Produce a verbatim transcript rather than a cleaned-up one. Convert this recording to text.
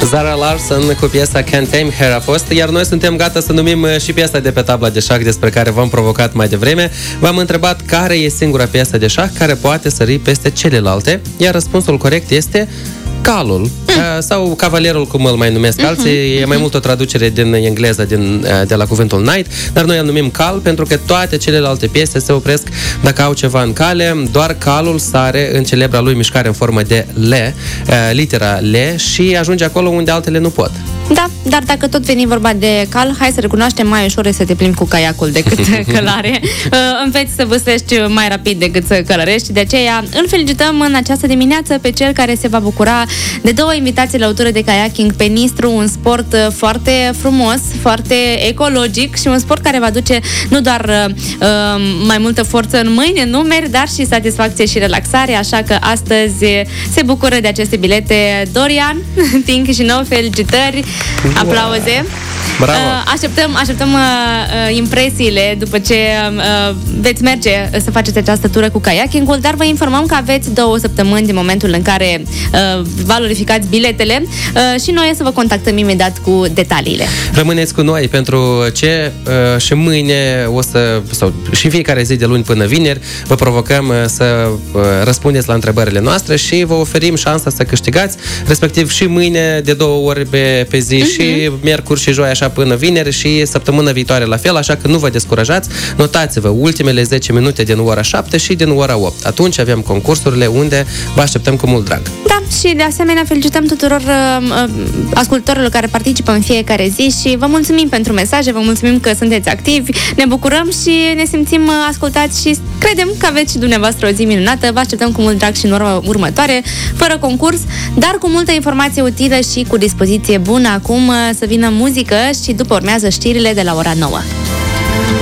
Zara Larsson cu piesa Can't Tame Her a fost, iar noi suntem gata să numim și piesa de pe tabla de șah despre care v-am provocat mai devreme. V-am întrebat care e singura piesă de șah care poate sări peste celelalte, iar răspunsul corect este calul, mm. sau cavalerul, cum îl mai numesc mm-hmm. alții, e mai mult o traducere din engleză din, de la cuvântul knight, dar noi îl numim cal pentru că toate celelalte piese se opresc dacă au ceva în cale, doar calul sare în celebra lui mișcare în formă de L, litera L, și ajunge acolo unde altele nu pot. Da, dar dacă tot veni vorba de cal, hai să recunoaștem, mai ușor să te plimbi cu caiacul decât călare. Înveți să vâslești mai rapid decât să călărești, de aceea îl felicităm în această dimineață pe cel care se va bucura de două invitații la o tură de kayaking pe Nistru, un sport foarte frumos, foarte ecologic și un sport care va duce nu doar uh, mai multă forță în mâini, în numeri, dar și satisfacție și relaxare, așa că astăzi se bucură de aceste bilete Dorian, Tink și nou, felicitări, aplauze. Bravo. Așteptăm, așteptăm uh, impresiile după ce uh, veți merge să faceți această tură cu kayakingul, dar vă informăm că aveți două săptămâni din momentul în care uh, valorificați biletele uh, și noi să vă contactăm imediat cu detaliile. Rămâneți cu noi pentru ce uh, și mâine o să, sau și fiecare zi de luni până vineri, vă provocăm uh, să uh, răspundeți la întrebările noastre și vă oferim șansa să câștigați, respectiv și mâine de două ori pe, pe zi, uh-huh. și miercuri și joi, așa până vineri, și săptămâna viitoare la fel, așa că nu vă descurajați, notați-vă ultimele zece minute din ora șapte și din ora opt. Atunci avem concursurile unde vă așteptăm cu mult drag. Da, și de asemenea felicităm tuturor uh, ascultătorilor care participă în fiecare zi și vă mulțumim pentru mesaje, vă mulțumim că sunteți activi, ne bucurăm și ne simțim uh, ascultați și credem că aveți și dumneavoastră o zi minunată. Vă așteptăm cu mult drag și în ora următoare, fără concurs, dar cu multă informație utilă și cu dispoziție bună. Acum uh, să vină muzică și după urmează știrile de la ora nouă.